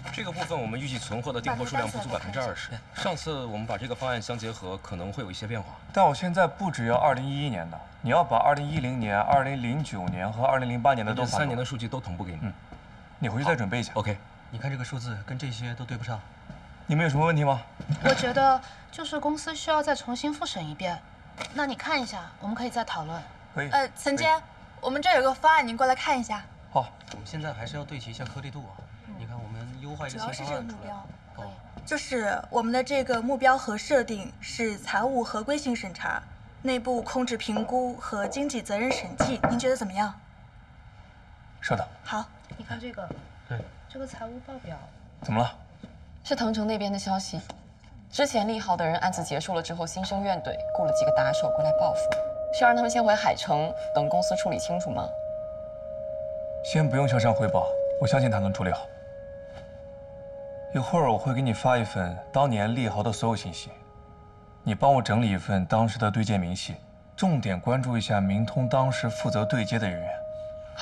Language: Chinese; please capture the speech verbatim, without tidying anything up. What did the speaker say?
这个部分我们预计存货的订货数量不足百分之二十。上次我们把这个方案相结合，可能会有一些变化。 但我现在不只要二零一一年的，你要把二零一零年、二零零九年和二零零八年的都三年的数据都同步给你。 嗯，你回去再准备一下。 OK。 你看这个数字跟这些都对不上。 你们有什么问题吗？ 我觉得就是公司需要再重新复审一遍。那你看一下，我们可以再讨论。 可以。 呃，陈监，我们这有个方案，您过来看一下。 好， 我们现在还是要对齐一下颗粒度啊。你看，我们优化一个主要是这个新方案出来。 目标， 可以。 就是我们的这个目标和设定是财务合规性审查、内部控制评估和经济责任审计，您觉得怎么样？ 是的。 好， 你看这个， 对， 这个财务报表。 怎么了？ 是腾城那边的消息。之前利豪的人案子结束了之后，心生怨怼，雇了几个打手过来报复。是要让他们先回海城，等公司处理清楚吗？ 先不用向上汇报，我相信他能处理好。一会儿我会给你发一份当年利豪的所有信息，你帮我整理一份当时的对接明细，重点关注一下明通当时负责对接的人员。